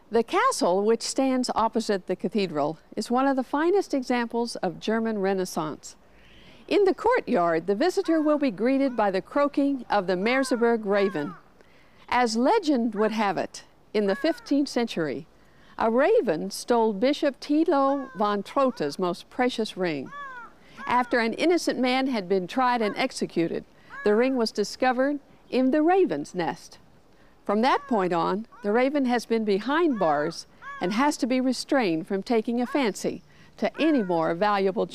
The castle, which stands opposite the cathedral, is one of the finest examples of German Renaissance. In the courtyard, the visitor will be greeted by the croaking of the Merseburg raven. As legend would have it, in the 15th century, a raven stole Bishop Thilo von Trotta's most precious ring. After an innocent man had been tried and executed, the ring was discovered in the raven's nest. From that point on, the raven has been behind bars and has to be restrained from taking a fancy to any more valuable